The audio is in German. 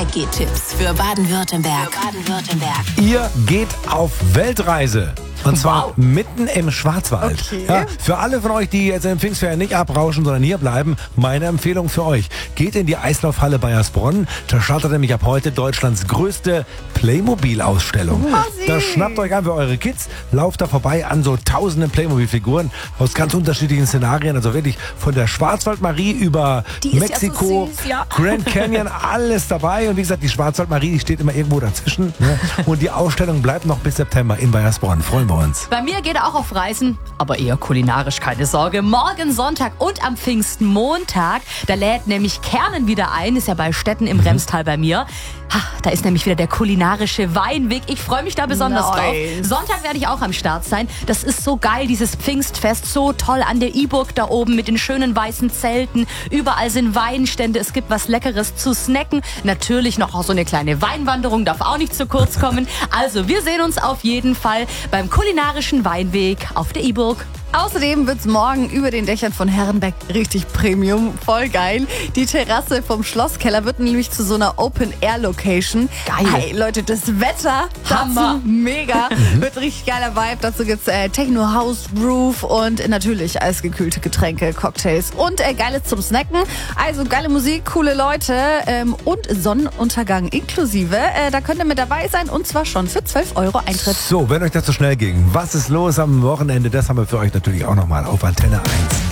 Viereck-Tipps für Baden-Württemberg. Ihr geht auf Weltreise. Und zwar mitten im Schwarzwald. Okay. Ja, für alle von euch, die jetzt in den Pfingstferien nicht abrauschen, sondern hier bleiben, meine Empfehlung für euch. Geht in die Eislaufhalle Bayersbronn. Da startet nämlich ab heute Deutschlands größte Playmobil-Ausstellung. Da schnappt euch einfach eure Kids, lauft da vorbei an so tausenden Playmobil-Figuren aus ganz unterschiedlichen Szenarien. Also wirklich von der Schwarzwaldmarie über Die ist Mexiko, ja so süß, ja. Grand Canyon, alles dabei. Und wie gesagt, die Schwarzwaldmarie, die steht immer irgendwo dazwischen. Ne? Und die Ausstellung bleibt noch bis September in Bayersbronn. Freuen wir uns. Bei mir geht er auch auf Reisen, aber eher kulinarisch, keine Sorge. Morgen Sonntag und am Pfingstmontag, da lädt nämlich Kernen wieder ein, ist ja bei Stetten im Remstal bei mir. Da ist nämlich wieder der kulinarische Weinweg. Ich freue mich da besonders drauf. Sonntag werde ich auch am Start sein. Das ist so geil, dieses Pfingstfest, so toll an der Iburg da oben mit den schönen weißen Zelten. Überall sind Weinstände, es gibt was Leckeres zu snacken. Natürlich noch so eine kleine Weinwanderung, darf auch nicht zu kurz kommen. Also wir sehen uns auf jeden Fall beim kulinarischen Weinweg auf der Iburg. Außerdem wird's morgen über den Dächern von Herrenberg richtig Premium. Voll geil. Die Terrasse vom Schlosskeller wird nämlich zu so einer Open-Air-Location. Geil. Hey Leute, das Wetter Hammer. dazu mega. Wird richtig geiler Vibe. Dazu gibt's Techno, House, Groove und natürlich eisgekühlte Getränke, Cocktails und Geiles zum Snacken. Also geile Musik, coole Leute und Sonnenuntergang inklusive. Da könnt ihr mit dabei sein und zwar schon für 12 € Eintritt. So, wenn euch das zu schnell ging, was ist los am Wochenende? Das haben wir für euch natürlich auch nochmal auf Antenne 1.